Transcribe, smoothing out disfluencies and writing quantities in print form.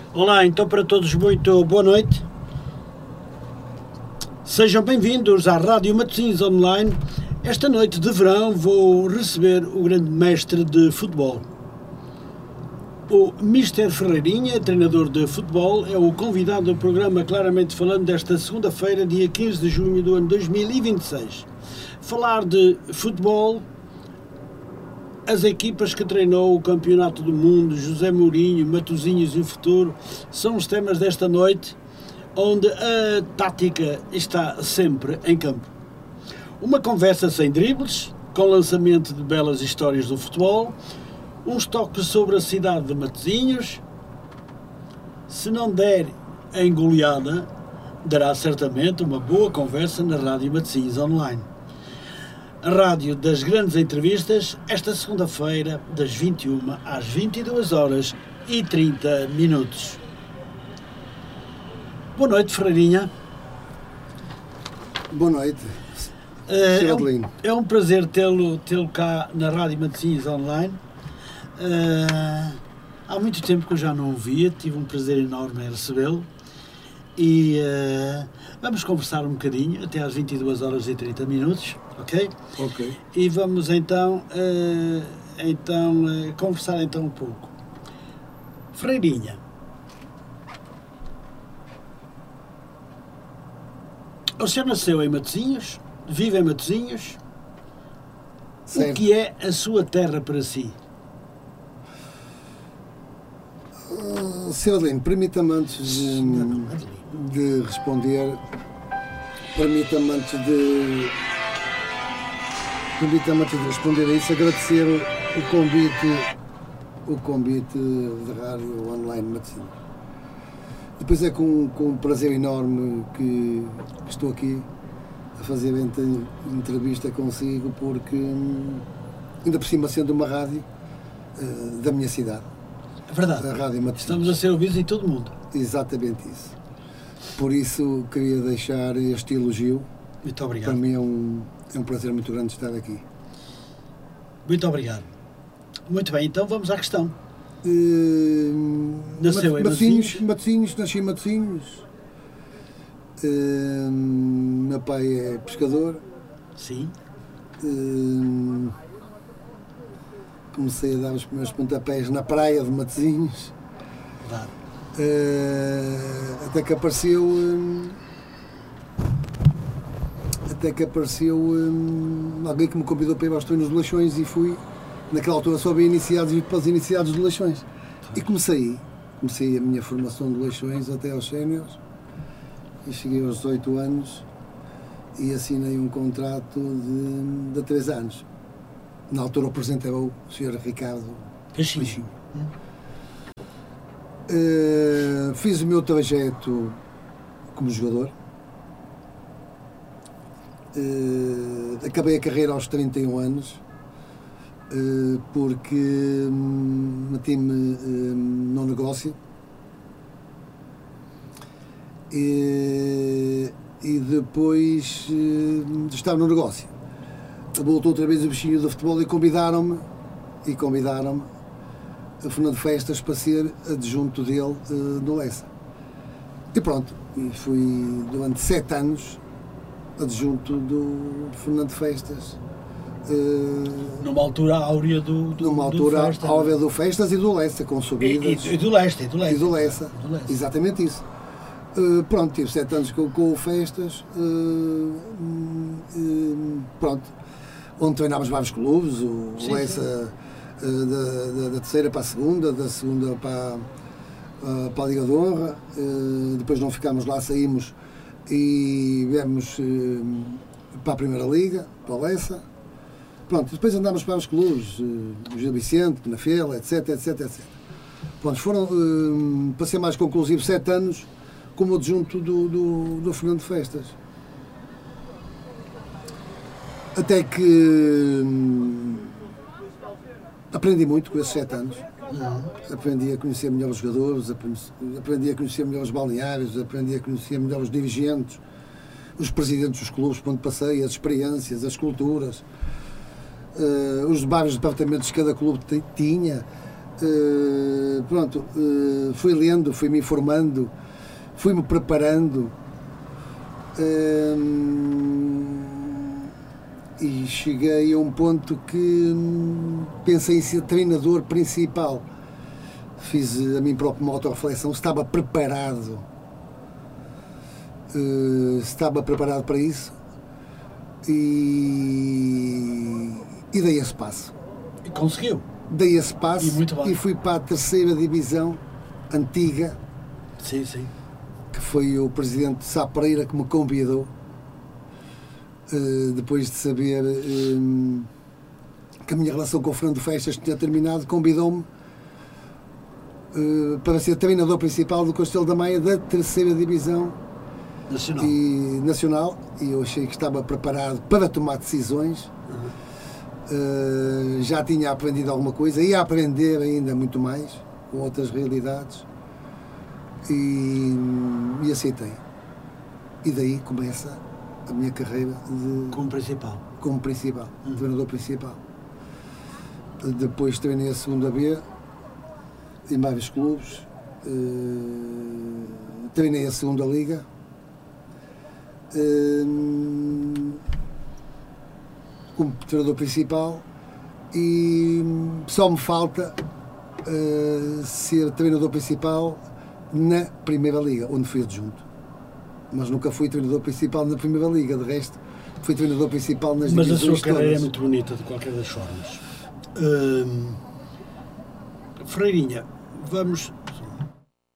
Olá, então para todos muito boa noite. Sejam bem-vindos à Rádio Matosinhos Online. Esta noite de verão vou receber o grande mestre de futebol. O Mister Ferreirinha, treinador de futebol, é o convidado do programa Claramente Falando desta segunda-feira, dia 15 de junho do ano 2026. Falar de futebol, as equipas que treinou o Campeonato do Mundo, José Mourinho, Matosinhos e o futuro, são os temas desta noite, onde a tática está sempre em campo. Uma conversa sem dribles, com lançamento de belas histórias do futebol, uns toques sobre a cidade de Matosinhos. Se não der a engoleada, dará certamente uma boa conversa na Rádio Matosinhos Online. A rádio das grandes entrevistas, esta segunda-feira, das 21 às 22 horas e 30 minutos. Boa noite, Ferreirinha. Boa noite, é um prazer tê-lo cá na Rádio Matosinhos Online. Há muito tempo que eu já não o via, tive um prazer enorme em recebê-lo. E vamos conversar um bocadinho, até às 22 horas e 30 minutos, ok? Ok. E vamos então conversar então um pouco. Ferreirinha, o senhor nasceu em Matosinhos, vive em Matosinhos. Certo. O que é a sua terra para si? Sr. Adelino, permita-me antes de responder, permita-me antes de responder a isso, agradecer o convite da Rádio Online Matosinhos. Depois é com um prazer enorme que estou aqui a fazer a entrevista consigo, porque ainda por cima sendo uma rádio da minha cidade. É verdade. A Rádio Matosinhos. Estamos a ser ouvidos em todo o mundo. Exatamente isso. Por isso queria deixar este elogio. Muito obrigado. Para mim é um prazer muito grande estar aqui. Muito obrigado. Muito bem, então vamos à questão. Nasceu em Matosinhos, nasci em Matosinhos. Meu pai é pescador. Sim. Comecei a dar os primeiros pontapés na praia de Matosinhos. Verdade. Até que apareceu alguém que me convidou para ir aos treinos de Leixões e fui. Naquela altura só havia iniciados e para os iniciados de Leixões. E comecei a minha formação de Leixões até aos séniores e cheguei aos 18 anos e assinei um contrato de 3 anos. Na altura apresentou o Sr. Ricardo Peixinho. Fiz o meu trajeto como jogador. Acabei a carreira aos 31 anos porque meti-me no negócio e depois de estar no negócio voltou outra vez o bichinho do futebol e convidaram-me a Fernando Festas para ser adjunto dele no Lessa. E pronto, e fui durante 7 anos adjunto do Fernando Festas. Numa altura áurea do Festas. Áurea do Festas e do Lessa, com subidas. E do Leste. E do Lessa. Exatamente isso. Pronto, tive 7 anos com o Festas. Pronto. Onde treinámos vários clubes, o Lessa da terceira para a segunda, da segunda para a Liga de Honra, depois não ficámos lá, saímos e viemos para a Primeira Liga, para o Lessa. Pronto, depois andámos para os clubes, o Gil Vicente, Penafel, etc. Pronto, para ser mais conclusivo, 7 anos como adjunto do Fernando Festas. Até que aprendi muito com esses 7 anos. Aprendi a conhecer melhor os jogadores, aprendi a conhecer melhor os balneários, aprendi a conhecer melhor os dirigentes, os presidentes dos clubes por onde passei, as experiências, as culturas, os vários departamentos que cada clube tinha, Pronto, fui lendo, fui-me informando, fui-me preparando e cheguei a um ponto que pensei em ser treinador principal. Fiz a mim próprio uma autorreflexão, estava preparado para isso e dei esse passo. E conseguiu? Dei esse passo e fui para a terceira divisão antiga. Sim. Que foi o presidente Sá Pereira que me convidou, depois de saber que a minha relação com o Fernando Festas tinha terminado, convidou-me para ser treinador principal do Castelo da Maia da terceira divisão nacional, e eu achei que estava preparado para tomar decisões. Já tinha aprendido alguma coisa, ia aprender ainda muito mais com outras realidades, e aceitei. E daí começa a minha carreira como principal, treinador principal. Depois treinei a segunda B em vários clubes, treinei a segunda liga, como treinador principal, e só me falta ser treinador principal na Primeira Liga, onde fui adjunto. Mas nunca fui treinador principal na Primeira Liga, de resto fui treinador principal nas divisões todas. Mas a sua carreira é muito bonita, de qualquer das formas. Ferreirinha, vamos